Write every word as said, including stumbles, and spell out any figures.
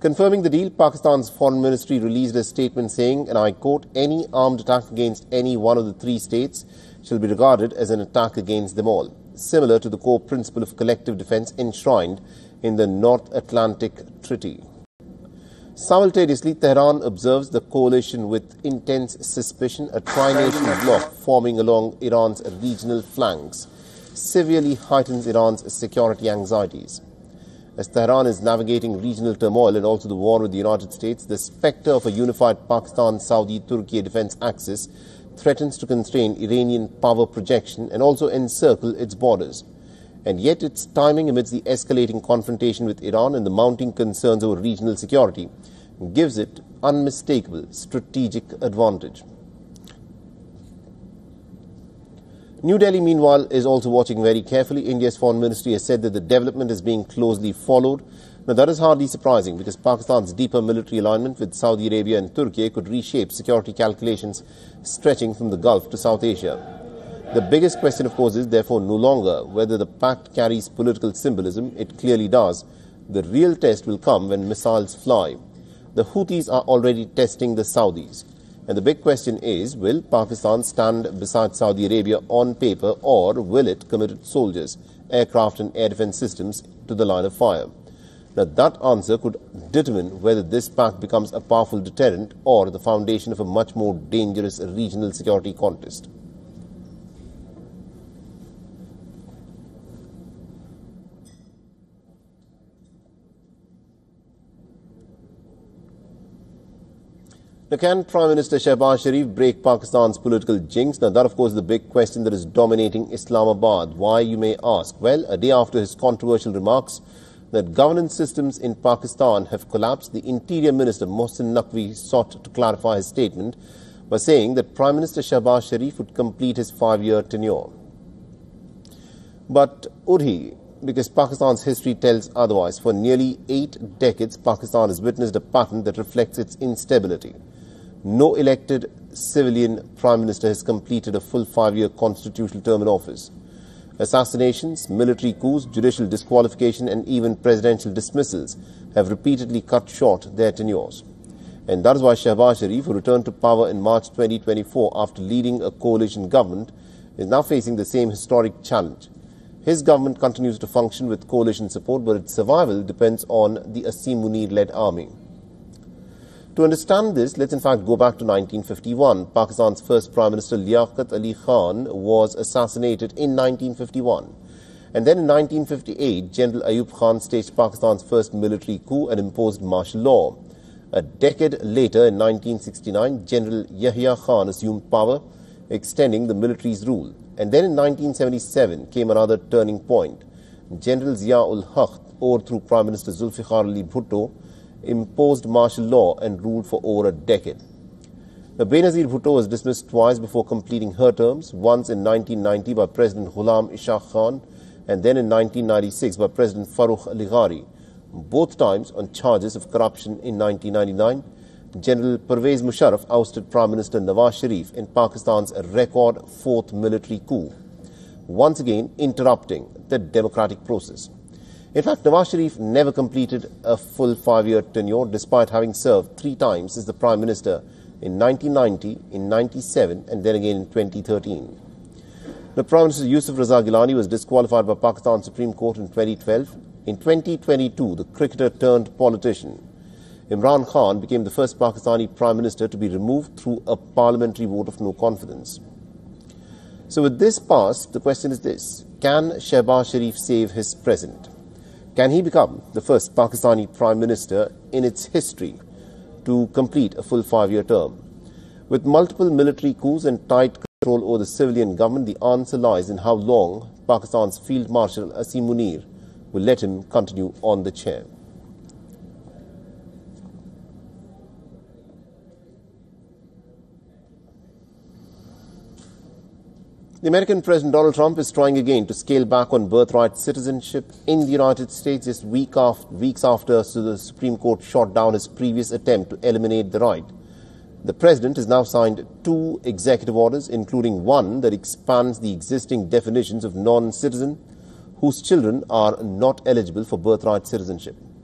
Confirming the deal, Pakistan's Foreign Ministry released a statement saying, and I quote, "Any armed attack against any one of the three states shall be regarded as an attack against them all," similar to the core principle of collective defense enshrined in the North Atlantic Treaty. Simultaneously, Tehran observes the coalition with intense suspicion, a tri-nation bloc forming along Iran's regional flanks, severely heightens Iran's security anxieties. As Tehran is navigating regional turmoil and also the war with the United States, the spectre of a unified Pakistan-Saudi-Turkey defense axis threatens to constrain Iranian power projection and also encircle its borders. And yet its timing amidst the escalating confrontation with Iran and the mounting concerns over regional security gives it unmistakable strategic advantage. New Delhi, meanwhile, is also watching very carefully. India's Foreign Ministry has said that the development is being closely followed. Now, that is hardly surprising because Pakistan's deeper military alignment with Saudi Arabia and Turkey could reshape security calculations stretching from the Gulf to South Asia. The biggest question, of course, is therefore no longer whether the pact carries political symbolism. It clearly does. The real test will come when missiles fly. The Houthis are already testing the Saudis. And the big question is, will Pakistan stand beside Saudi Arabia on paper, or will it commit its soldiers, aircraft and air defense systems to the line of fire? Now, that answer could determine whether this pact becomes a powerful deterrent or the foundation of a much more dangerous regional security contest. Now, can Prime Minister Shehbaz Sharif break Pakistan's political jinx? Now, that, of course, is the big question that is dominating Islamabad. Why, you may ask? Well, a day after his controversial remarks that governance systems in Pakistan have collapsed, the Interior Minister, Mohsin Naqvi, sought to clarify his statement by saying that Prime Minister Shehbaz Sharif would complete his five-year tenure. But would he? Because Pakistan's history tells otherwise. For nearly eight decades, Pakistan has witnessed a pattern that reflects its instability. No elected civilian prime minister has completed a full five-year constitutional term in office. Assassinations, military coups, judicial disqualification and even presidential dismissals have repeatedly cut short their tenures. And that is why Shehbaz Sharif, who returned to power in March twenty twenty-four after leading a coalition government, is now facing the same historic challenge. His government continues to function with coalition support, but its survival depends on the Asim Munir-led army. To understand this, let's in fact go back to nineteen fifty-one. Pakistan's first Prime Minister Liaquat Ali Khan was assassinated in nineteen fifty-one. And then in nineteen fifty-eight, General Ayub Khan staged Pakistan's first military coup and imposed martial law. A decade later, in nineteen sixty-nine, General Yahya Khan assumed power, extending the military's rule. And then in nineteen seventy-seven came another turning point. General Zia-ul-Haq overthrew Prime Minister Zulfikar Ali Bhutto, imposed martial law and ruled for over a decade. Now, Benazir Bhutto was dismissed twice before completing her terms, once in nineteen ninety by President Ghulam Ishaq Khan and then in nineteen ninety-six by President Farooq Ali Ghari, both times on charges of corruption. In nineteen ninety-nine, General Pervez Musharraf ousted Prime Minister Nawaz Sharif in Pakistan's record fourth military coup, once again interrupting the democratic process. In fact, Nawaz Sharif never completed a full five-year tenure despite having served three times as the Prime Minister in nineteen ninety, in ninety-seven and then again in twenty thirteen. The Prime Minister Yusuf Raza Gilani was disqualified by Pakistan Supreme Court in twenty twelve. In twenty twenty-two, the cricketer turned politician Imran Khan became the first Pakistani Prime Minister to be removed through a parliamentary vote of no confidence. So with this past, the question is this: can Shehbaz Sharif save his present? Can he become the first Pakistani Prime Minister in its history to complete a full five-year term? With multiple military coups and tight control over the civilian government, the answer lies in how long Pakistan's Field Marshal Asim Munir will let him continue on the chair. The American President Donald Trump is trying again to scale back on birthright citizenship in the United States just week after, weeks after so the Supreme Court shot down his previous attempt to eliminate the right. The President has now signed two executive orders, including one that expands the existing definitions of non-citizen whose children are not eligible for birthright citizenship.